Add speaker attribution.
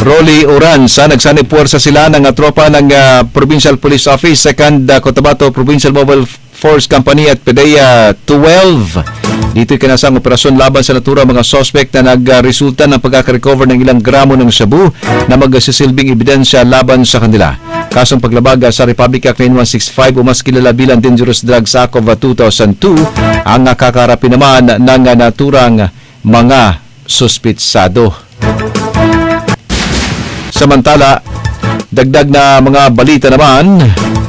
Speaker 1: Rolly Oranza, nagsanib puwersa sila ng tropa ng Provincial Police Office, 2nd Cotabato Provincial Mobile Force Company at PDEA 12. Dito'y kinasang operasyon laban sa natura mga suspect na nagresulta ng pagkakarecover ng ilang gramo ng shabu na magsisilbing ebidensya laban sa kanila. Kasong paglabag sa Republic Act 9165 o mas kilala bilang Dangerous Drugs Act of 2002 ang kakarapin naman ng naturang mga suspitsado. Samantala, dagdag na mga balita naman,